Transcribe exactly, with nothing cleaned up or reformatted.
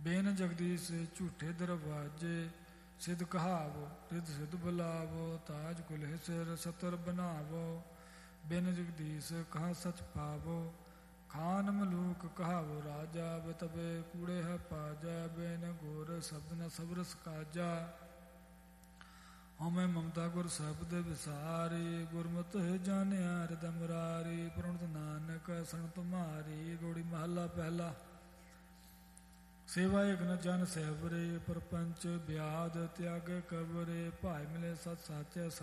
ਬੇਨ ਜਗਦੀਸ਼ ਝੂਠੇ ਦਰਵਾਜੇ, ਸਿੱਧ ਕਹਾਵੋ ਰਿੱਧ ਸਿੱਧ ਬੁਲਾਵੋ, ਤਾਜ ਕੁਲਹਿ ਸਿਰ ਸਤਰ ਬਨਾਵੋ, ਬਿਨ ਜਗਦੀਸ਼ ਕਹਾਂ ਸਚ ਪਾਵੋ, ਖਾਨ ਮਲੂਕ ਕਹਾਵੋ ਰਾਜਾ, ਬਤਬੇ ਕੂੜੇ ਹੈ ਪਾਜਾ, ਬਿਨ ਗੁਰ ਸ਼ਬਦ ਨ ਸਬਰਸ ਕਾਜਾ, ਹਉਮੈ ਮਮਤਾ ਗੁਰ ਸ਼ਬਦ ਵਿਸਾਰੀ, ਗੁਰਮਤਿ ਜਾਣਿਆ ਹਿਰਦੈ ਮੁਰਾਰੀ, ਪ੍ਰਣਤ ਨਾਨਕ ਸਰਨ ਤੁਮਾਰੀ। ਗੋੜੀ ਮਹੱਲਾ ਪਹਿਲਾ। ਸੇਵਾ ਇਕ ਨ ਜਨ ਸਹਿਬਰੇ, ਪਰਪੰਚ ਬਿਆਦ ਤਿਆਗੈ ਕਬਰੇ, ਭਾਇ ਮਿਲੇ ਸਤ ਸਾਚੈ